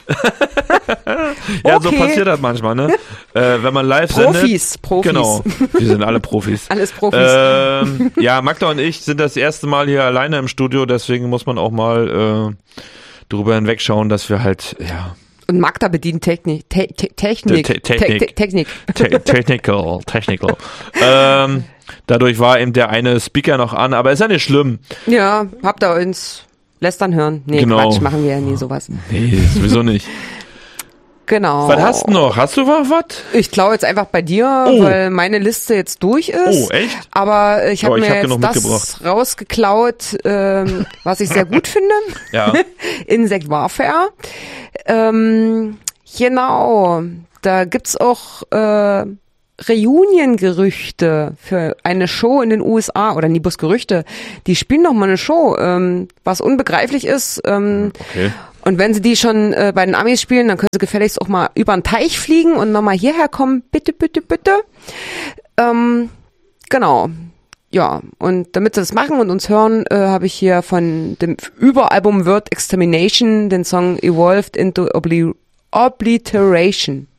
Ja, so passiert das manchmal, ne? Wenn man live sendet. Profis. Genau, wir sind alle Profis. Alles Profis. Ja, Magda und ich sind das erste Mal hier alleine im Studio, deswegen muss man auch mal drüber hinwegschauen, dass wir halt, ja... Und Magda bedient Technik. Technical. Dadurch war eben der eine Speaker noch an, aber ist ja nicht schlimm. Ja, habt ihr uns lästern hören? Nee, genau. Quatsch, machen wir ja nie sowas. Nee, sowieso nicht. Genau. Was hast du noch? Hast du noch was? Ich klaue jetzt einfach bei dir, weil meine Liste jetzt durch ist. Oh, echt? Aber ich habe mir jetzt das rausgeklaut, was ich sehr gut finde. Ja. Insect Warfare. Genau. Da gibt's auch Reunion-Gerüchte für eine Show in den USA, oder nie bloß Gerüchte, die spielen noch mal eine Show, was unbegreiflich ist. Okay. Und wenn sie die schon bei den Amis spielen, dann können sie gefälligst auch mal über den Teich fliegen und nochmal hierher kommen. Bitte, bitte, bitte. Genau. Ja, und damit sie das machen und uns hören, habe ich hier von dem Überalbum Word Extermination den Song Evolved into Obliteration.